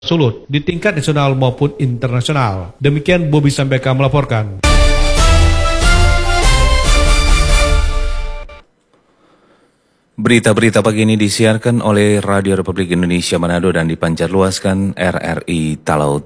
sulut di tingkat nasional maupun internasional. Demikian Bobi Sambeka melaporkan. Berita-berita pagi ini disiarkan oleh Radio Republik Indonesia Manado dan dipancarluaskan RRI Talaut.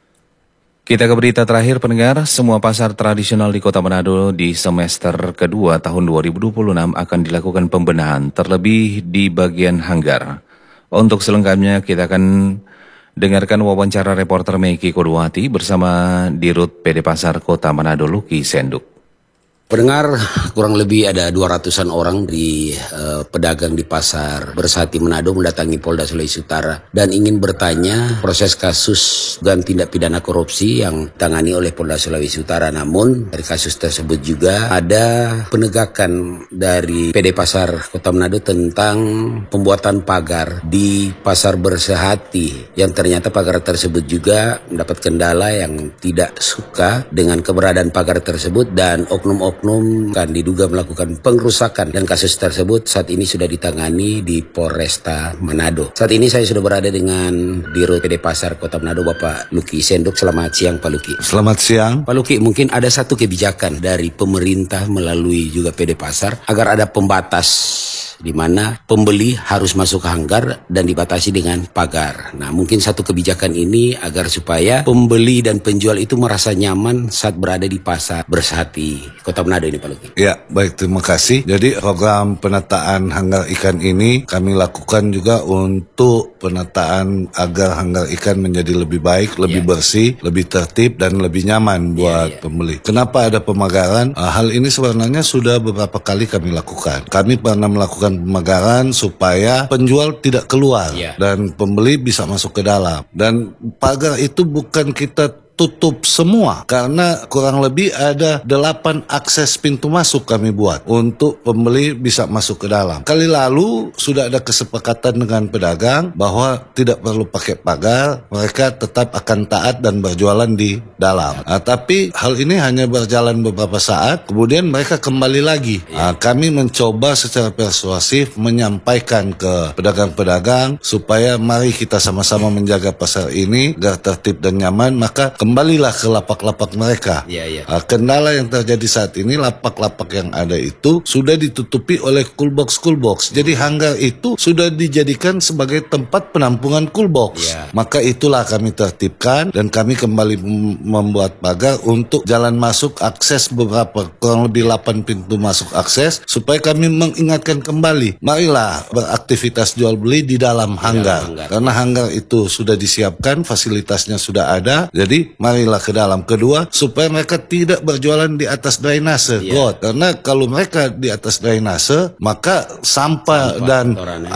Kita ke berita terakhir pendengar, semua pasar tradisional di Kota Manado di semester kedua tahun 2026 akan dilakukan pembenahan, terlebih di bagian hanggar. Untuk selengkapnya kita akan dengarkan wawancara reporter Meiki Kodwati bersama Dirut PD Pasar Kota Manado Luki Senduk. Pendengar, kurang lebih ada 200-an orang di pedagang di pasar Bersati Manado mendatangi Polda Sulawesi Utara dan ingin bertanya proses kasus dugaan tindak pidana korupsi yang ditangani oleh Polda Sulawesi Utara. Namun dari kasus tersebut juga ada penegakan dari PD Pasar Kota Manado tentang pembuatan pagar di pasar Bersati yang ternyata pagar tersebut juga mendapat kendala yang tidak suka dengan keberadaan pagar tersebut dan oknum-oknum kan diduga melakukan pengrusakan dan kasus tersebut saat ini sudah ditangani di Polresta Manado. Saat ini saya sudah berada dengan Dirut PD Pasar Kota Manado Bapak Luki Senduk. Selamat siang Pak Luki. Selamat siang. Pak Luki, mungkin ada satu kebijakan dari pemerintah melalui juga PD Pasar agar ada pembatas di mana pembeli harus masuk ke hanggar dan dibatasi dengan pagar. Nah, mungkin satu kebijakan ini agar supaya pembeli dan penjual itu merasa nyaman saat berada di pasar Bersati Kota Manado ini, Pak Luki. Ya, baik, terima kasih. Jadi program penataan hanggar ikan ini kami lakukan juga untuk penataan agar hanggar ikan menjadi lebih baik, lebih bersih, lebih tertib dan lebih nyaman buat pembeli. Kenapa ada pemagaran? Hal ini sebenarnya sudah beberapa kali kami lakukan. Kami pernah melakukan pemagaran supaya penjual tidak keluar dan pembeli bisa masuk ke dalam. Dan pagar itu bukan kita tutup semua karena kurang lebih ada 8 akses pintu masuk kami buat untuk pembeli bisa masuk ke dalam. Kali lalu sudah ada kesepakatan dengan pedagang bahwa tidak perlu pakai pagar, mereka tetap akan taat dan berjualan di dalam. Tapi hal ini hanya berjalan beberapa saat, kemudian mereka kembali lagi. Kami mencoba secara persuasif menyampaikan ke pedagang-pedagang supaya mari kita sama-sama menjaga pasar ini agar tertib dan nyaman, maka kembalilah ke lapak-lapak mereka. Kendala yang terjadi saat ini, lapak-lapak yang ada itu sudah ditutupi oleh coolbox. Jadi hanggar itu sudah dijadikan sebagai tempat penampungan coolbox. Maka itulah kami tertibkan dan kami kembali membuat pagar untuk jalan masuk akses beberapa, kurang lebih 8 pintu masuk akses, supaya kami mengingatkan kembali, marilah beraktivitas jual beli di dalam hanggar. Karena hanggar itu sudah disiapkan, fasilitasnya sudah ada, jadi marilah ke dalam. Kedua, supaya mereka tidak berjualan di atas drainase got, karena kalau mereka di atas drainase maka sampah dan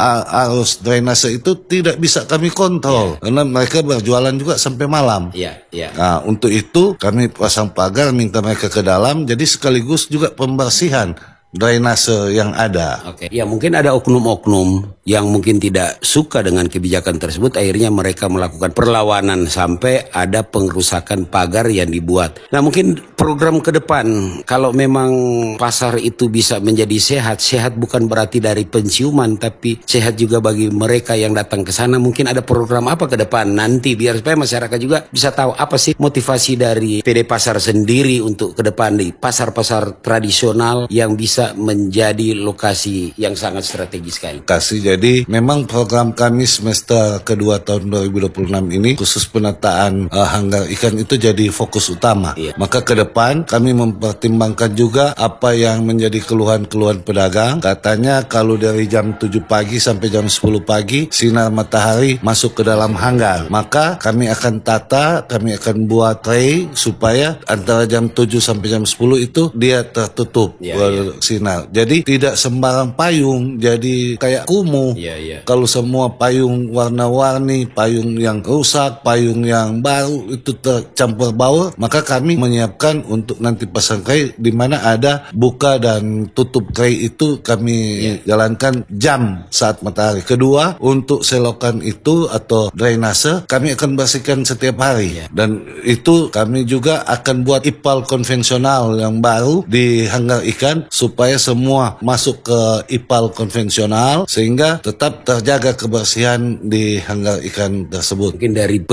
arus drainase itu tidak bisa kami kontrol karena mereka berjualan juga sampai malam. Nah, untuk itu kami pasang pagar, minta mereka ke dalam, jadi sekaligus juga pembersihan drainase yang ada. Ya, mungkin ada oknum-oknum yang mungkin tidak suka dengan kebijakan tersebut, akhirnya mereka melakukan perlawanan sampai ada pengrusakan pagar yang dibuat. Nah, mungkin program ke depan, kalau memang pasar itu bisa menjadi sehat bukan berarti dari penciuman, tapi sehat juga bagi mereka yang datang ke sana. Mungkin ada program apa ke depan nanti biar supaya masyarakat juga bisa tahu apa sih motivasi dari PD Pasar sendiri untuk ke depan di pasar-pasar tradisional yang bisa menjadi lokasi yang sangat strategis sekali. Jadi memang program kami semester kedua tahun 2026 ini khusus penataan hanggar ikan itu jadi fokus utama. Maka ke depan kami mempertimbangkan juga apa yang menjadi keluhan-keluhan pedagang. Katanya kalau dari jam 7 pagi sampai jam 10 pagi sinar matahari masuk ke dalam hanggar. Maka kami akan tata, kami akan buat tray supaya antara jam 7 sampai jam 10 itu dia tertutup sinar. Jadi tidak sembarang payung jadi kayak kumuh. Kalau semua payung warna-warni, payung yang rusak, payung yang baru itu tercampur baur, maka kami menyiapkan untuk nanti pasang tray di mana ada buka dan tutup tray itu kami jalankan jam saat matahari. Kedua, untuk selokan itu atau drainase kami akan bersihkan setiap hari. Dan itu kami juga akan buat ipal konvensional yang baru di hanggar ikan supaya semua masuk ke ipal konvensional sehingga tetap terjaga kebersihan di hanggar ikan tersebut. Mungkin dari